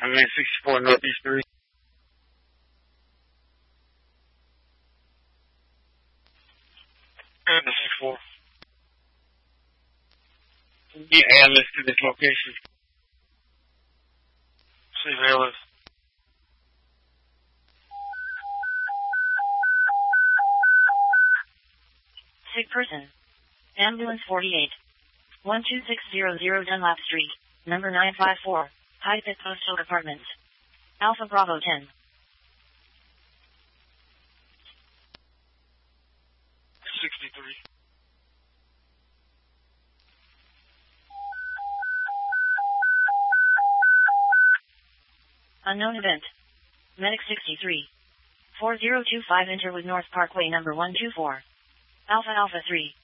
Highway 64 Northeast 3. And the 64. Be ALS to this location. Save ALS. Sick person. Ambulance 48. 12600 Dunlap Street, number 954, High Pit Postal Apartments. Alpha Bravo 10. 63. Unknown event. Medic 63. 4025 Interwood North Parkway number 124. Alpha Alpha 3.